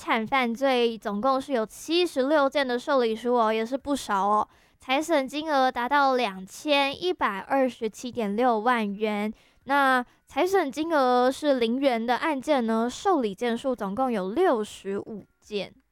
产犯罪总共是有76件的受理书哦，也是不少哦。财审金额达到2127.6万元。那财审金额是0元的案件呢，受理件数总共有65件。